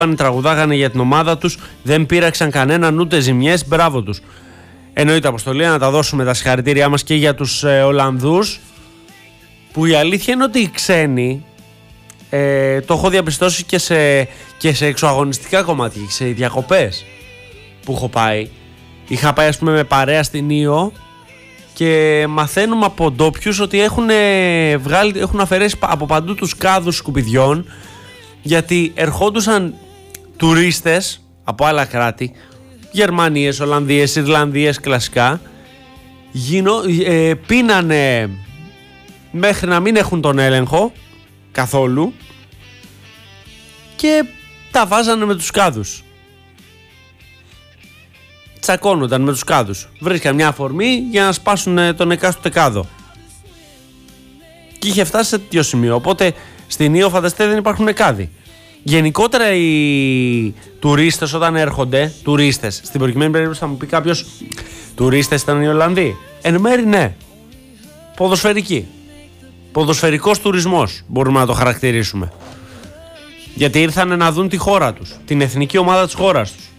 τραγουδάγανε για την ομάδα τους, δεν πείραξαν κανέναν ούτε ζημιές, μπράβο τους. Εννοείται, Αποστολή, να τα δώσουμε τα συγχαρητήριά μας και για τους Ολλανδούς, που η αλήθεια είναι ότι οι ξένοι, το έχω διαπιστώσει και σε εξωαγωνιστικά κομμάτια, σε διακοπές που έχω πάει. Είχα πάει, ας πούμε, με παρέα στην Ήο και μαθαίνουμε από ντόπιους ότι έχουν αφαιρέσει από παντού τους κάδους σκουπιδιών, γιατί ερχόντουσαν τουρίστες από άλλα κράτη, Γερμανίες, Ολλανδίες, Ιρλανδίες κλασικά, πίνανε μέχρι να μην έχουν τον έλεγχο καθόλου και τα βάζανε με τους κάδους. Τσακώνονταν με τους κάδους. Βρίσκαν μια αφορμή για να σπάσουν τον εκάστοτε κάδο. Και είχε φτάσει σε τέτοιο σημείο. Οπότε στην Ήο, φανταστείτε, δεν υπάρχουν κάδοι. Γενικότερα οι τουρίστες όταν έρχονται, τουρίστες, στην προκειμένη περίπτωση θα μου πει κάποιος, τουρίστες ήταν οι Ολλανδοί. Εν μέρει ναι. Ποδοσφαιρικοί. Ποδοσφαιρικός τουρισμός μπορούμε να το χαρακτηρίσουμε. Γιατί ήρθαν να δουν τη χώρα τους, την εθνική ομάδα της χώρας τους.